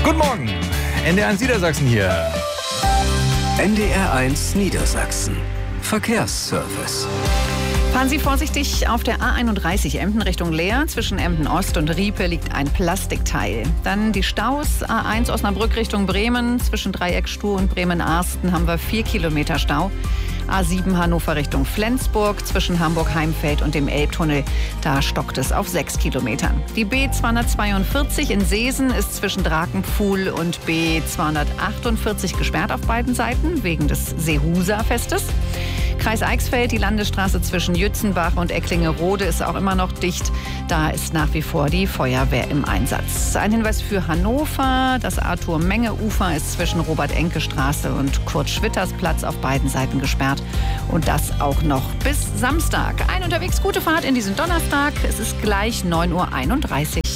Guten Morgen, NDR1 Niedersachsen hier. NDR1 Niedersachsen. Verkehrsservice. Fahren Sie vorsichtig auf der A31 Emden Richtung Leer. Zwischen Emden Ost und Riepe liegt ein Plastikteil. Dann die Staus. A1 Osnabrück Richtung Bremen. Zwischen Dreieck Stur und Bremen-Arsten haben wir 4 Kilometer Stau. A7 Hannover Richtung Flensburg. Zwischen Hamburg-Heimfeld und dem Elbtunnel. Da stockt es auf 6 Kilometern. Die B242 in Seesen ist zwischen Drakenpfuhl und B248 gesperrt auf beiden Seiten wegen des Seehusa-Festes. Kreis Eichsfeld, die Landesstraße zwischen Jützenbach und Ecklingerode ist auch immer noch dicht. Da ist nach wie vor die Feuerwehr im Einsatz. Ein Hinweis für Hannover. Das Arthur-Menge-Ufer ist zwischen Robert-Enke-Straße und Kurt-Schwitters-Platz auf beiden Seiten gesperrt. Und das auch noch bis Samstag. Ein unterwegs gute Fahrt in diesen Donnerstag. Es ist gleich 9:31 Uhr.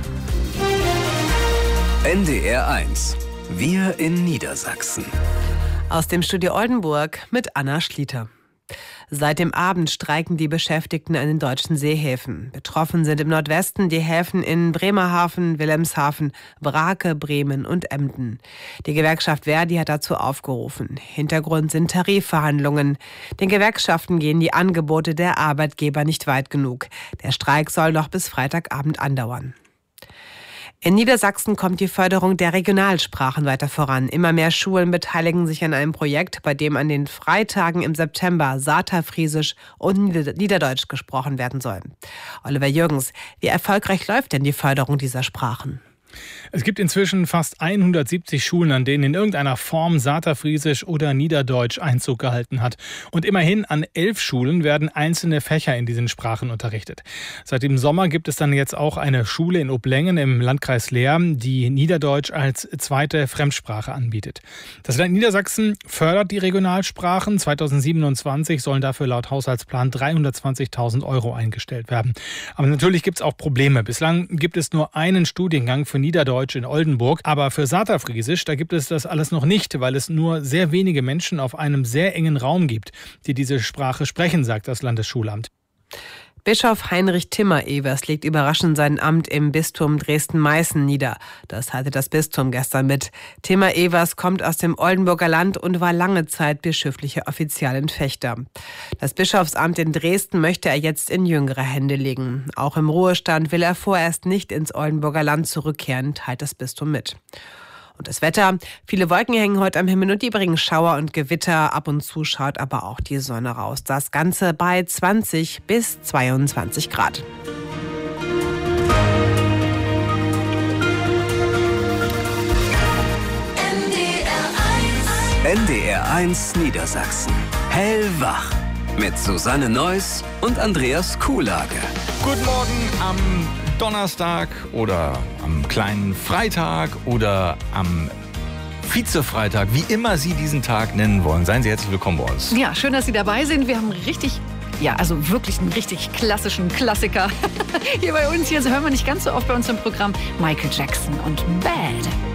NDR1. Wir in Niedersachsen. Aus dem Studio Oldenburg mit Anna Schlieter. Seit dem Abend streiken die Beschäftigten an den deutschen Seehäfen. Betroffen sind im Nordwesten die Häfen in Bremerhaven, Wilhelmshaven, Brake, Bremen und Emden. Die Gewerkschaft ver.di hat dazu aufgerufen. Hintergrund sind Tarifverhandlungen. Den Gewerkschaften gehen die Angebote der Arbeitgeber nicht weit genug. Der Streik soll noch bis Freitagabend andauern. In Niedersachsen kommt die Förderung der Regionalsprachen weiter voran. Immer mehr Schulen beteiligen sich an einem Projekt, bei dem an den Freitagen im September Saterfriesisch und Niederdeutsch gesprochen werden soll. Oliver Jürgens, wie erfolgreich läuft denn die Förderung dieser Sprachen? Es gibt inzwischen fast 170 Schulen, an denen in irgendeiner Form Saterfriesisch oder Niederdeutsch Einzug gehalten hat. Und immerhin an 11 Schulen werden einzelne Fächer in diesen Sprachen unterrichtet. Seit dem Sommer gibt es dann jetzt auch eine Schule in Oblängen im Landkreis Leer, die Niederdeutsch als zweite Fremdsprache anbietet. Das Land Niedersachsen fördert die Regionalsprachen. 2027 sollen dafür laut Haushaltsplan 320.000 € eingestellt werden. Aber natürlich gibt es auch Probleme. Bislang gibt es nur einen Studiengang für Niederdeutsch in Oldenburg. Aber für Saterfriesisch, da gibt es das alles noch nicht, weil es nur sehr wenige Menschen auf einem sehr engen Raum gibt, die diese Sprache sprechen, sagt das Landesschulamt. Bischof Heinrich Timmer-Evers legt überraschend sein Amt im Bistum Dresden-Meißen nieder. Das teilte das Bistum gestern mit. Timmer-Evers kommt aus dem Oldenburger Land und war lange Zeit bischöflicher Offizial in Vechta. Das Bischofsamt in Dresden möchte er jetzt in jüngere Hände legen. Auch im Ruhestand will er vorerst nicht ins Oldenburger Land zurückkehren, teilt das Bistum mit. Und das Wetter. Viele Wolken hängen heute am Himmel und die bringen Schauer und Gewitter. Ab und zu schaut aber auch die Sonne raus. Das Ganze bei 20 bis 22 Grad. NDR1 Niedersachsen. Hellwach. Mit Susanne Neuss und Andreas Kuhlage. Guten Morgen am Donnerstag oder am kleinen Freitag oder am Vizefreitag, wie immer Sie diesen Tag nennen wollen. Seien Sie herzlich willkommen bei uns. Ja, schön, dass Sie dabei sind. Wir haben wirklich einen richtig klassischen Klassiker hier bei uns. Hier hören wir nicht ganz so oft bei uns im Programm Michael Jackson und Bad.